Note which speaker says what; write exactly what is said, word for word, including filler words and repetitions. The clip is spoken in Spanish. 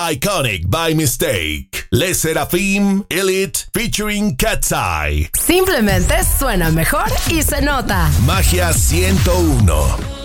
Speaker 1: Iconic by Mistake. Le Sserafim Elite featuring Cat's Eye.
Speaker 2: Simplemente suena mejor y se nota.
Speaker 1: Magia ciento uno.